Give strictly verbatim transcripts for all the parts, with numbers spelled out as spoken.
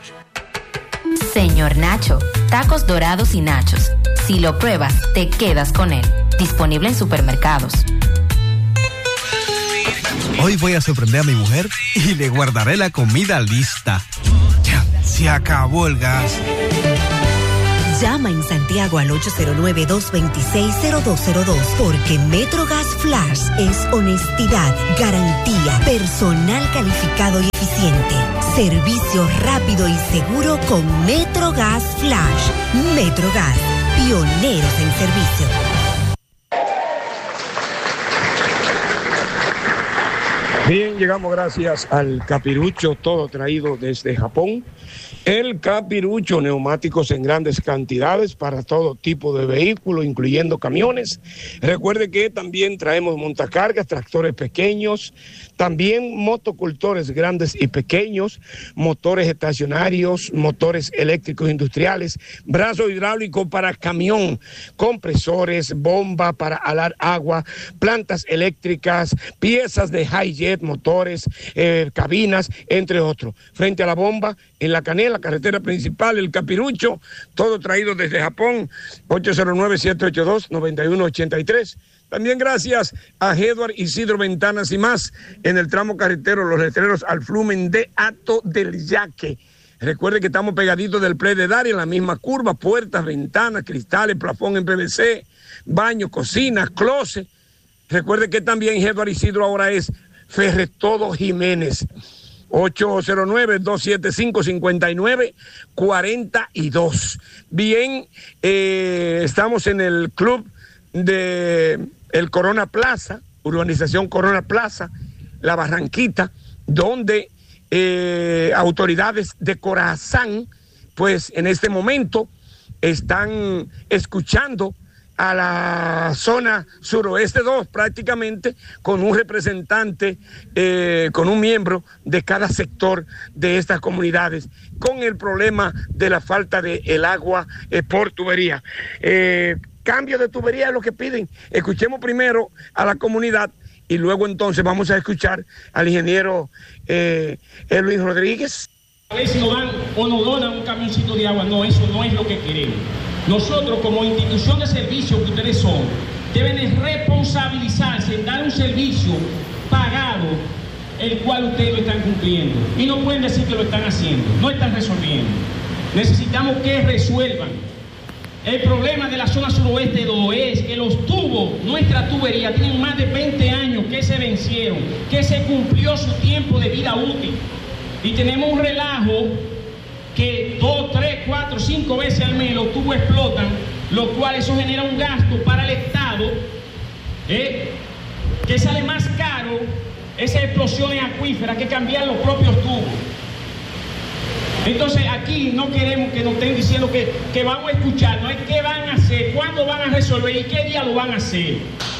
Señor Nacho, tacos dorados y nachos. Si lo pruebas, te quedas con él. Disponible en supermercados. Hoy voy a sorprender a mi mujer y le guardaré la comida lista. Ya, se acabó el gas. Llama en Santiago al ocho cero nueve, dos dos seis, cero dos cero dos porque MetroGas Flash es honestidad, garantía, personal calificado y eficiente, servicio rápido y seguro con MetroGas Flash. MetroGas, pioneros en servicio. Bien, llegamos gracias al Capirucho, todo traído desde Japón. El Capirucho, neumáticos en grandes cantidades para todo tipo de vehículos, incluyendo camiones. Recuerde que también traemos montacargas, tractores pequeños, también motocultores grandes y pequeños, motores estacionarios, motores eléctricos industriales, brazo hidráulico para camión, compresores, bomba para alar agua, plantas eléctricas, piezas de hi-jet, motores, eh, cabinas, entre otros. Frente a la bomba, en la Canela, carretera principal, el Capirucho, todo traído desde Japón, ocho cero nueve, siete ocho dos, nueve uno ocho tres. También gracias a Edward Isidro Ventanas y más en el tramo carretero, los letreros al flumen de Hato del Yaque. Recuerde que estamos pegaditos del Play de Dar en la misma curva, puertas, ventanas, cristales, plafón en P V C, baño, cocina, closet. Recuerde que también Edward Isidro ahora es Ferretodo Jiménez. ocho cero nueve, dos siete cinco, cinco nueve cuatro dos. Bien, eh, estamos en el club de el Corona Plaza, urbanización Corona Plaza, La Barranquita, donde eh, autoridades de Corazán, pues en este momento están escuchando a la zona suroeste dos prácticamente, con un representante, eh, con un miembro de cada sector de estas comunidades, con el problema de la falta de el agua eh, por tubería. Eh, cambio de tubería es lo que piden. Escuchemos primero a la comunidad y luego entonces vamos a escuchar al ingeniero eh, Luis Rodríguez. A ver si nos dan o nos donan un camioncito de agua. No, eso no es lo que queremos. Nosotros, como institución de servicio que ustedes son, deben de responsabilizarse en dar un servicio pagado, el cual ustedes lo están cumpliendo. Y no pueden decir que lo están haciendo, no están resolviendo. Necesitamos que resuelvan. El problema de la zona suroeste dos es que los tubos, nuestra tubería, tienen más de veinte años que se vencieron, que se cumplió su tiempo de vida útil. Y tenemos un relajo que dos, tres, cuatro, cinco veces al mes los tubos explotan, lo cual eso genera un gasto para el Estado, ¿eh? que sale más caro esas explosiones acuíferas que cambiar los propios tubos. Entonces aquí no queremos que nos estén diciendo que, que vamos a escuchar, no es qué van a hacer, cuándo van a resolver y qué día lo van a hacer.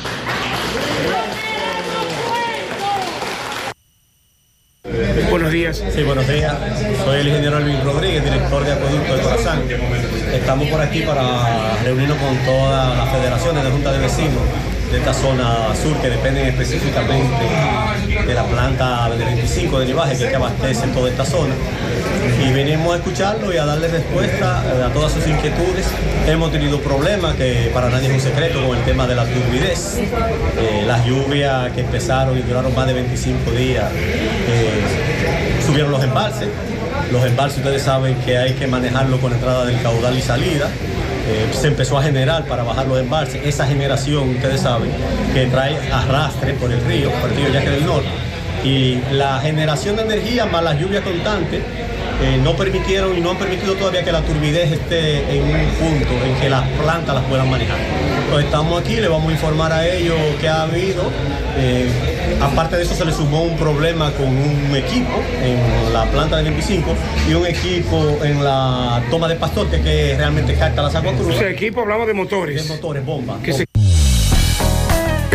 Buenos días. Sí, buenos días. Soy el ingeniero Luis Rodríguez, director de Acueducto de Corazán. Estamos por aquí para reunirnos con todas las federaciones de Junta de Vecinos de esta zona sur que dependen específicamente de la planta del veinticinco de Nivaje, que es que abastece toda esta zona. Y venimos a escucharlo y a darle respuesta a todas sus inquietudes. Hemos tenido problemas que para nadie es un secreto con el tema de la turbidez. Eh, las lluvias que empezaron y duraron más de veinticinco días eh, subieron los embalses. Los embalses ustedes saben que hay que manejarlo con entrada del caudal y salida. Eh, se empezó a generar para bajar los embalses. Esa generación, ustedes saben, que trae arrastre por el río, por el río Yaque del Norte. Y la generación de energía más las lluvias constantes eh, no permitieron y no han permitido todavía que la turbidez esté en un punto en que las plantas las puedan manejar. Entonces estamos aquí, le vamos a informar a ellos qué ha habido. Eh, aparte de eso se le sumó un problema con un equipo en la planta del veinticinco y un equipo en la toma de Pastor que, que realmente capta las aguas crudas. Ese equipo, hablamos de motores. De motores, bombas. Que bomba. se...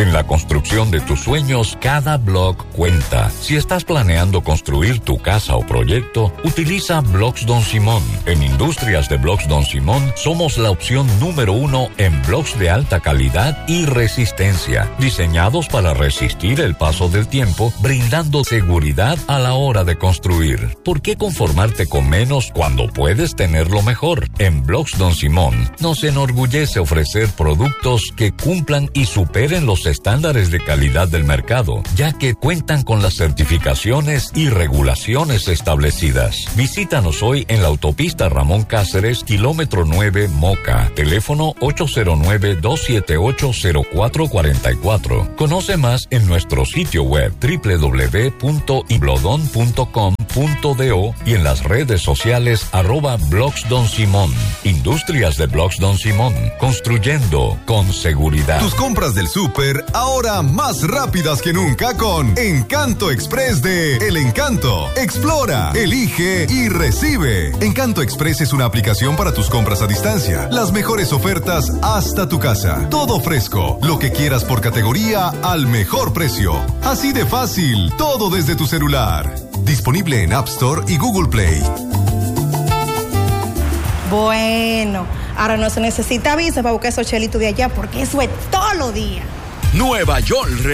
En la construcción de tus sueños, cada block cuenta. Si estás planeando construir tu casa o proyecto, utiliza Blocks Don Simón. En Industrias de Blocks Don Simón, somos la opción número uno en blocks de alta calidad y resistencia, diseñados para resistir el paso del tiempo, brindando seguridad a la hora de construir. ¿Por qué conformarte con menos cuando puedes tenerlo mejor? En Blocks Don Simón, nos enorgullece ofrecer productos que cumplan y superen los estándares de calidad del mercado, ya que cuentan con las certificaciones y regulaciones establecidas. Visítanos hoy en la autopista Ramón Cáceres, kilómetro nueve, Moca. Teléfono ocho cero nueve, dos siete ocho, cero cuatro cuatro cuatro. Conoce más en nuestro sitio web doble u doble u doble u punto iblodon punto com punto do y en las redes sociales arroba Blocks Don Simón. Industrias de Blocks Don Simón, construyendo con seguridad. Tus compras del súper ahora más rápidas que nunca con Encanto Express de El Encanto. Explora, elige y recibe. Encanto Express es una aplicación para tus compras a distancia. Las mejores ofertas hasta tu casa. Todo fresco, lo que quieras por categoría al mejor precio. Así de fácil, todo desde tu celular. Disponible en App Store y Google Play. Bueno, ahora no se necesita visa para buscar esos chelitos de allá porque eso es todo lo día. Nueva York